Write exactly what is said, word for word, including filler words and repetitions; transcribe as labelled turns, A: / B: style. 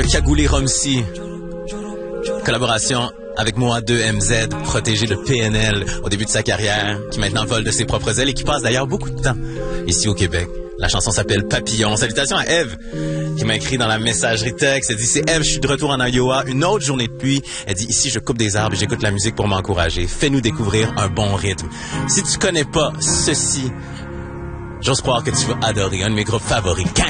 A: Cagoulé Romsi. Collaboration avec Moa deux M Z, protégé de P N L au début de sa carrière, qui maintenant vole de ses propres ailes et qui passe d'ailleurs beaucoup de temps ici au Québec. La chanson s'appelle Papillon. Salutations à Eve, qui m'a écrit dans la messagerie texte. Elle dit, c'est Eve, je suis de retour en Iowa, une autre journée de pluie. Elle dit, ici, je coupe des arbres et j'écoute la musique pour m'encourager. Fais-nous découvrir un bon rythme. Si tu connais pas ceci, j'ose croire que tu vas adorer un de mes groupes favoris.